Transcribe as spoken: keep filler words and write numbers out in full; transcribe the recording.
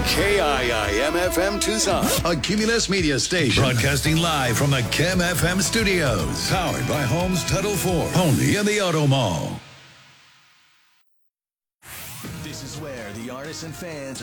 K I I M F M Tucson, a Cumulus Media station. Broadcasting live from the K I M F M studios. Powered by Homes Title four. Only in the Auto Mall. This is where the artists and fans